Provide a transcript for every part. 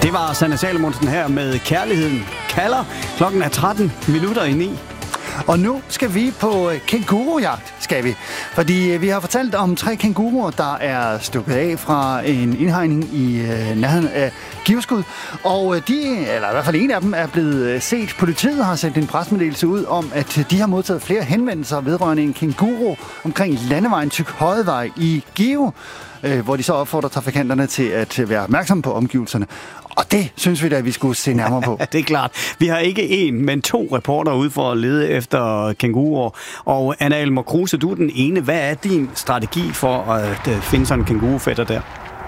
Det var Sanne Salomonsen her med Kærligheden kalder. Klokken er 13:09. Og nu skal vi på kængurujagt, skal vi. Fordi vi har fortalt om 3 kænguruer, der er stukket af fra en indhegning i nærheden af Givskud. Og eller i hvert fald en af dem, er blevet set. Politiet har sendt en pressemeddelelse ud om, at de har modtaget flere henvendelser vedrørende en kænguru omkring landevejen Tykhøjevej i Give, hvor de så opfordrer trafikanterne til at være opmærksomme på omgivelserne. Og det synes vi da, at vi skulle se nærmere på. Det er klart. Vi har ikke 1, men 2 reportere ude for at lede efter kænguruer. Og Anna Elmer Kruse, du er den ene. Hvad er din strategi for at finde sådan en kængurufætter der?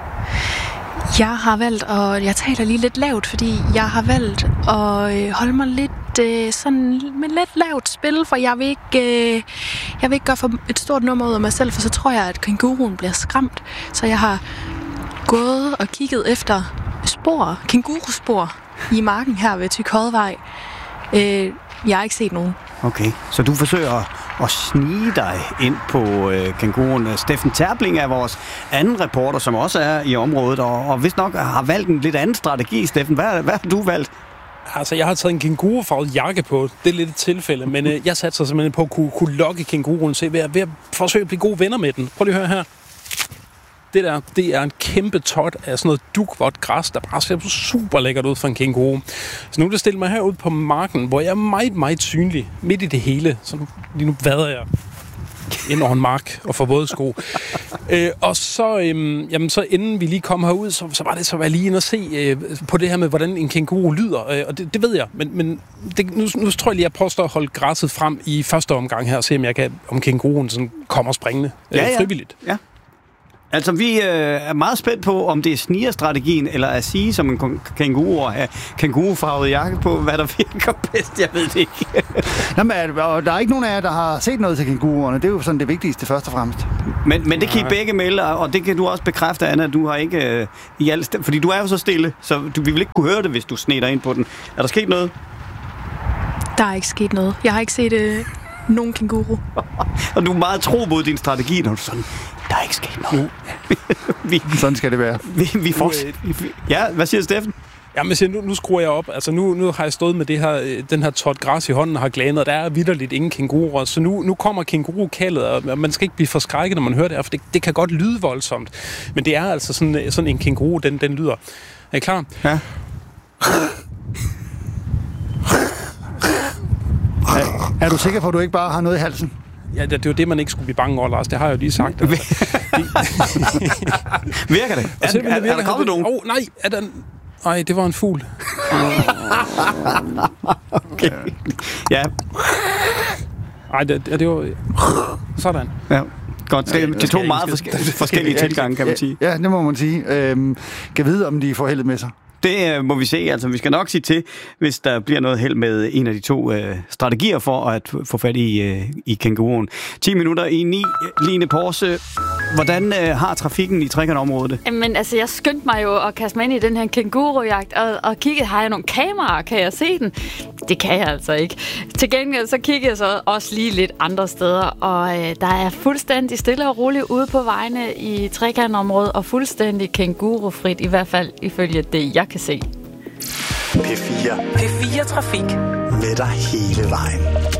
Jeg har valgt, og jeg taler lige lidt lavt, fordi jeg har valgt at holde mig lidt sådan med lidt lavt spil, for jeg vil ikke gøre for et stort nummer ud af mig selv, for så tror jeg, at kænguruen bliver skræmt. Så jeg har gået og kigget efter kænguruspor i marken her ved Tykhøjevej. Jeg har ikke set nogen. Okay, så du forsøger at snige dig ind på kænguruen. Steffen Terbling er vores anden reporter, som også er i området, og vist nok har valgt en lidt anden strategi. Steffen, hvad har du valgt? Altså, jeg har taget en kængurufarvet jakke på. Det er lidt et tilfælde, men jeg satte simpelthen på at kunne lokke kænguruen til ved at forsøge at blive gode venner med den. Prøv lige at høre her. Det er en kæmpe tot af sådan noget dugvådt græs, der bare ser super lækkert ud for en kænguru. Så nu er det stillet mig herud på marken, hvor jeg er meget, meget synlig midt i det hele. Så lige nu vader jeg ind over en mark og får våde sko. Og så, så inden vi lige kom herud, så var jeg lige inde og se på det her med, hvordan en kænguru lyder. Og det ved jeg, men nu tror jeg lige, at jeg prøver at holde græsset frem i første omgang her, og se om kænguruen sådan kommer springende frivilligt. Ja. Altså, vi er meget spændt på, om det er snigerstrategien, eller at sige som en kænguru og have kængurufarvet jakke på, hvad der virker bedst. Jeg ved det ikke. Jamen, der er ikke nogen af jer, der har set noget til kænguruerne. Det er jo sådan det vigtigste først og fremmest. Men det kan I begge melde, og det kan du også bekræfte, Anna, at du har ikke i alt fordi du er jo så stille, så vi vil ikke kunne høre det, hvis du sneer ind på den. Er der sket noget? Der er ikke sket noget. Jeg har ikke set nogen kænguru. Og du er meget tro mod din strategi, når du sådan... Der er ikke sket noget. Sådan skal det være. Vi får... Ja, hvad siger Steffen? Jamen, nu skruer jeg op. Altså, nu har jeg stået med den her tot græs i hånden og har glanet, og der er vitterligt ingen kænguruer. Så nu kommer kængurukaldet, og man skal ikke blive forskrækket, når man hører det, for det kan godt lyde voldsomt. Men det er altså sådan en kænguru, den lyder. Er I klar? Ja. Er du sikker på, at du ikke bare har noget i halsen? Ja, det er jo det, man ikke skulle blive bange over, Lars. Det har jeg jo lige sagt. Altså. Virker det? Er der kommet nogen? Nej, nej, det var en fugl. Okay. Ja. Nej, det var... Sådan. Ja. Godt. Det tog meget forskellige tilgange, kan man sige. Ja, det må man sige. Kan vide, om de får heldet med sig. Det må vi se. Altså, vi skal nok sige til, hvis der bliver noget held med en af de 2 strategier for at få fat i kænguruen. 10 minutter i 9. Line Porse, hvordan har trafikken i Trekantområdet? Men altså, jeg skyndte mig jo at kaste mig ind i den her kængurujagt og kiggede, har jeg nogle kameraer? Kan jeg se den? Det kan jeg altså ikke. Til gengæld så kiggede jeg så også lige lidt andre steder, og der er fuldstændig stille og roligt ude på vejene i Trekantområdet, og fuldstændig kængurufrit, i hvert fald ifølge det, jeg kan se. P4 Trafik. Med dig hele vejen.